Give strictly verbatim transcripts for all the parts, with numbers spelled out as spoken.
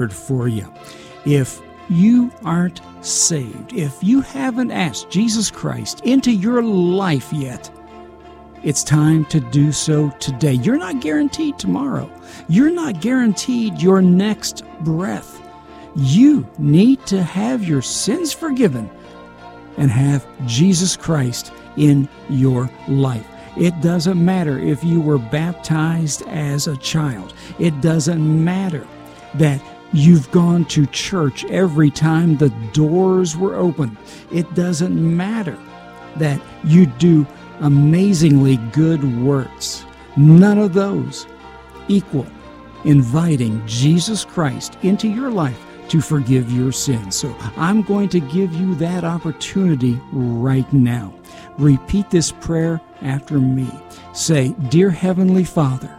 for you. If you aren't saved, if you haven't asked Jesus Christ into your life yet, it's time to do so today. You're not guaranteed tomorrow. You're not guaranteed your next breath. You need to have your sins forgiven and have Jesus Christ in your life. It doesn't matter if you were baptized as a child. It doesn't matter that you've gone to church every time the doors were open. It doesn't matter that you do amazingly good works. None of those equal inviting Jesus Christ into your life to forgive your sins. So I'm going to give you that opportunity right now. Repeat this prayer after me. Say, "Dear Heavenly Father,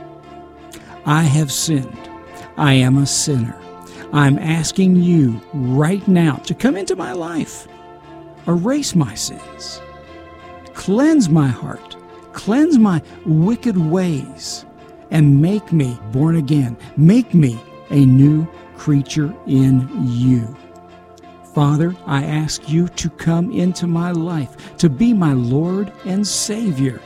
I have sinned. I am a sinner. I'm asking you right now to come into my life. Erase my sins. Cleanse my heart. Cleanse my wicked ways. And make me born again. Make me a new creature in you. Father, I ask you to come into my life, to be my Lord and Savior,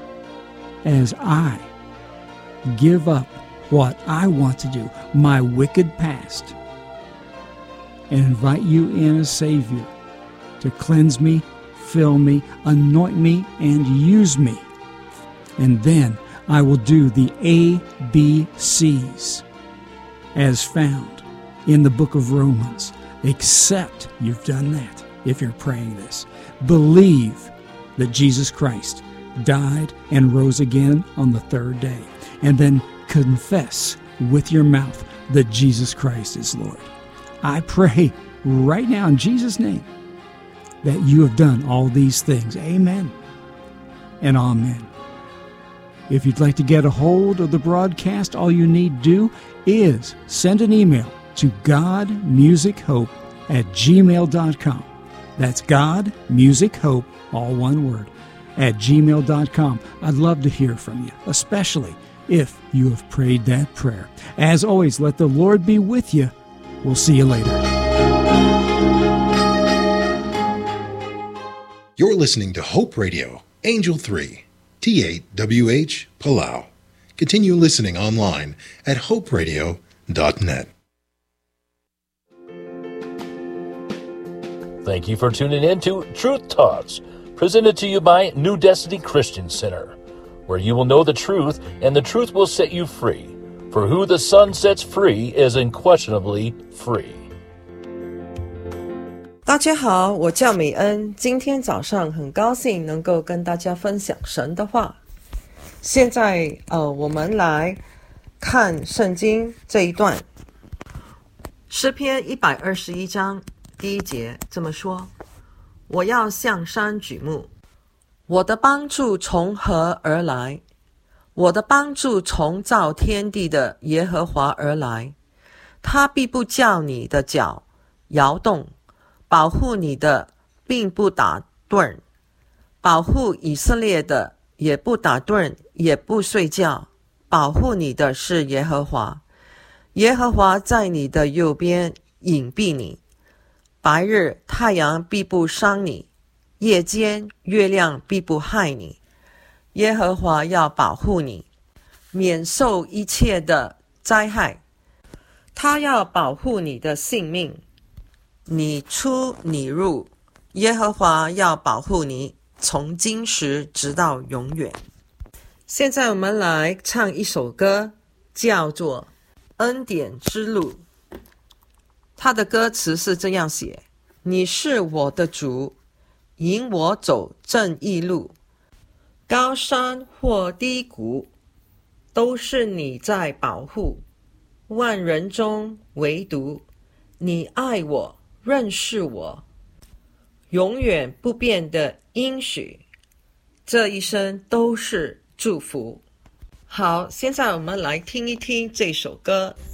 as I give up what I want to do, my wicked past, and invite you in as Savior to cleanse me, fill me, anoint me, and use me. And then I will do the A B Cs as found in the book of Romans. Except you've done that if you're praying this. Believe that Jesus Christ died and rose again on the third day. And then confess with your mouth that Jesus Christ is Lord. I pray right now in Jesus' name that you have done all these things. Amen and amen. If you'd like to get a hold of the broadcast, all you need to do is send an email to godmusichope at gmail dot com. That's godmusichope, all one word, at gmail dot com. I'd love to hear from you, especially if you have prayed that prayer. As always, let the Lord be with you. We'll see you later. You're listening to Hope Radio, Angel three, T eight W H, Palau. Continue listening online at hope radio dot net. Thank you for tuning in to Truth Talks, presented to you by New Destiny Christian Center, where you will know the truth and the truth will set you free. For who the Son sets free is unquestionably free. 大家好，我叫美恩，今天早上很高兴能够跟大家分享神的话。现在呃，我们来看圣经这一段，诗篇一百二十一章第一节这么说：我要向山举目，我的帮助从何而来？我的帮助从造天地的耶和华而来，他必不叫你的脚摇动，保护你的并不打盹，保护以色列的也不打盹，也不睡觉，保护你的是耶和华。耶和华在你的右边隐蔽你，白日太阳必不伤你，夜间月亮必不害你。耶和华要保护你，免受一切的灾害，他要保护你的性命，你出你入，耶和华要保护你，从今时直到永远。现在我们来唱一首歌，叫做《恩典之路》。它的歌词是这样写：你是我的主，引我走正义路，高山或低谷，都是你在保护。万人中唯独你爱我，认识我，永远不变的应许，这一生都是祝福。好，现在我们来听一听这首歌。